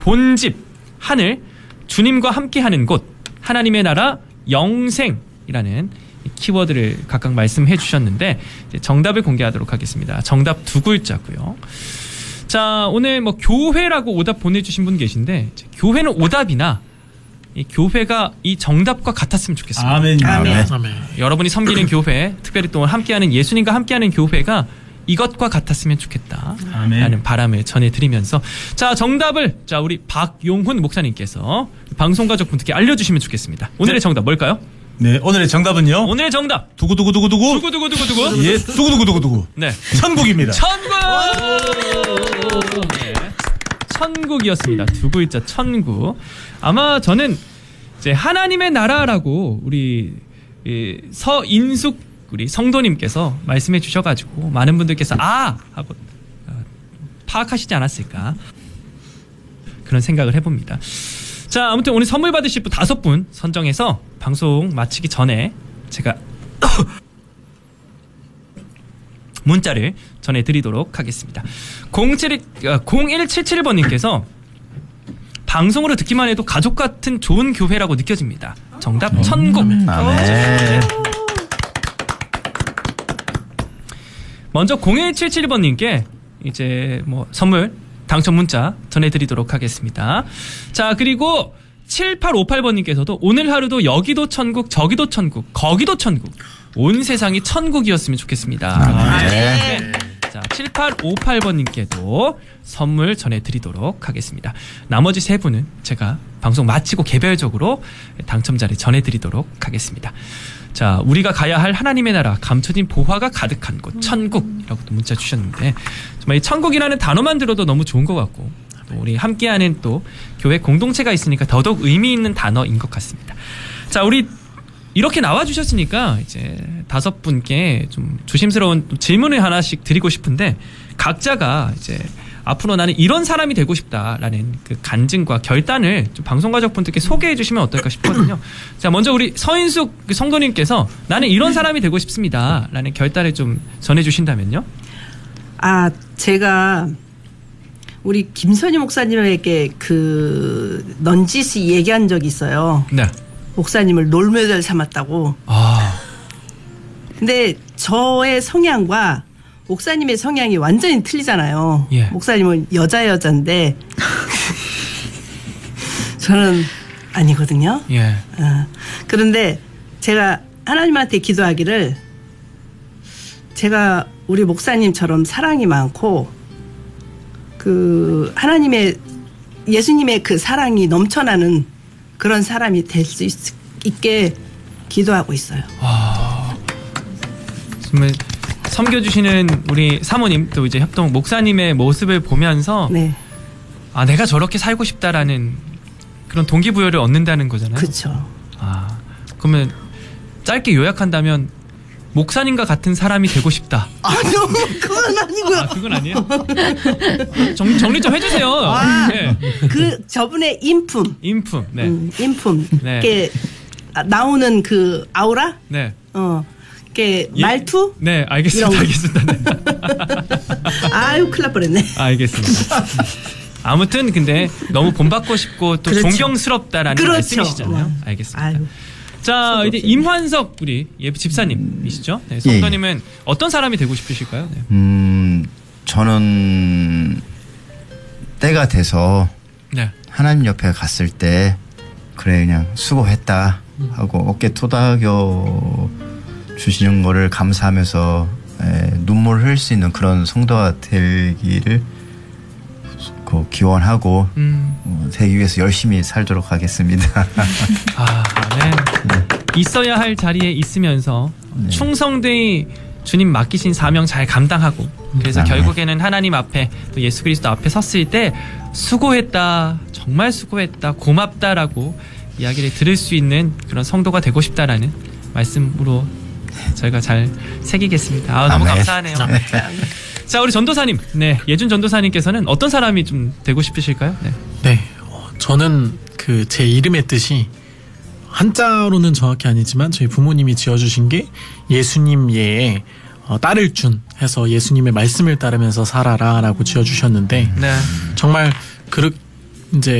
본집, 하늘, 주님과 함께하는 곳, 하나님의 나라, 영생이라는 키워드를 각각 말씀해 주셨는데 정답을 공개하도록 하겠습니다. 정답 두 글자고요. 자, 오늘 뭐 교회라고 오답 보내주신 분 계신데 교회는 오답이나 이 교회가 이 정답과 같았으면 좋겠습니다. 아멘. 아멘. 여러분이 섬기는 교회, 특별히 또 함께하는 예수님과 함께하는 교회가 이것과 같았으면 좋겠다. 아멘. 라는 바람을 전해드리면서 자, 정답을 자 우리 박용훈 목사님께서 방송가족분들께 알려주시면 좋겠습니다. 오늘의 정답 뭘까요? 네, 오늘의 정답은요. 오늘의 정답 두구두구두구두구. 두구두구두구두구. 예, 두구두구두구두구. 네, 천국입니다. 천국. 네. 천국이었습니다. 두 글자 천국. 아마 저는 이제 하나님의 나라라고 우리 서인숙 우리 성도님께서 말씀해 주셔가지고 많은 분들께서 하고 파악하시지 않았을까 그런 생각을 해봅니다. 자, 아무튼 오늘 선물 받으실 분 5분 선정해서 방송 마치기 전에 제가 문자를 전해드리도록 하겠습니다. 0177번님께서 방송으로 듣기만 해도 가족 같은 좋은 교회라고 느껴집니다. 정답 천국. 먼저 0177번님께 이제 뭐 선물 당첨 문자 전해드리도록 하겠습니다. 자, 그리고 7858번님께서도 오늘 하루도 여기도 천국, 저기도 천국, 거기도 천국, 온 세상이 천국이었으면 좋겠습니다. 네. 자, 7858번님께도 선물 전해드리도록 하겠습니다. 나머지 3분은 제가 방송 마치고 개별적으로 당첨자를 전해드리도록 하겠습니다. 자, 우리가 가야 할 하나님의 나라, 감춰진 보화가 가득한 곳, 천국이라고도 문자 주셨는데 정말 이 천국이라는 단어만 들어도 너무 좋은 것 같고 또 우리 함께하는 또 교회 공동체가 있으니까 더더욱 의미 있는 단어인 것 같습니다. 자, 우리 이렇게 나와주셨으니까 이제 5분께 좀 조심스러운 질문을 하나씩 드리고 싶은데 각자가 이제 앞으로 나는 이런 사람이 되고 싶다라는 그 간증과 결단을 좀 방송가족분들께 소개해 주시면 어떨까 싶거든요. 자, 먼저 우리 서인숙 성도님께서 나는 이런 사람이 되고 싶습니다라는 결단을 좀 전해 주신다면요. 제가 우리 김선희 목사님에게 그 넌지시 얘기한 적이 있어요. 네. 목사님을 롤모델 삼았다고. 근데 저의 성향과 목사님의 성향이 완전히 틀리잖아요. 예. 목사님은 여자인데 저는 아니거든요. 예. 그런데 제가 하나님한테 기도하기를 제가 우리 목사님처럼 사랑이 많고 그 하나님의 예수님의 그 사랑이 넘쳐나는 그런 사람이 될 수 있게 기도하고 있어요. 정말 섬겨주시는 우리 사모님 또 이제 협동 목사님의 모습을 보면서 네. 내가 저렇게 살고 싶다라는 그런 동기부여를 얻는다는 거잖아요. 그렇죠. 그러면 짧게 요약한다면 목사님과 같은 사람이 되고 싶다. 그건 아니고요. 그건 아니에요? 정리 좀 해주세요. 네. 그 저분의 인품. 네. 인품. 네. 이게 나오는 그 아우라. 네. 이게 말투. 네, 알겠습니다. 네. 아유, 큰일 날 뻔했네. 알겠습니다. 아무튼 근데 너무 본받고 싶고 또 그렇죠. 존경스럽다라는 말씀이시잖아요. 알겠습니다. 아유. 자, 이제 임환석 우리 집사님이시죠? 네, 성도님은 어떤 사람이 되고 싶으실까요? 네. 저는 때가 돼서 하나님 옆에 갔을 때 그래 그냥 수고했다 하고 어깨 토닥여 주시는 거를 감사하면서 눈물을 흘릴 수 있는 그런 성도가 되기를 기원하고 되기 위해서 열심히 살도록 하겠습니다. 네. 있어야 할 자리에 있으면서 충성되이 주님 맡기신 사명 잘 감당하고 그래서 결국에는 하나님 앞에 또 예수 그리스도 앞에 섰을 때 수고했다, 정말 수고했다, 고맙다라고 이야기를 들을 수 있는 그런 성도가 되고 싶다라는 말씀으로 저희가 잘 새기겠습니다. 너무 감사하네요. 자, 우리 전도사님, 예준 전도사님께서는 어떤 사람이 좀 되고 싶으실까요? 저는 그 제 이름의 뜻이 한자로는 정확히 아니지만 저희 부모님이 지어주신 게 예수님 예에 딸을 준 해서 예수님의 말씀을 따르면서 살아라라고 지어주셨는데 정말 이제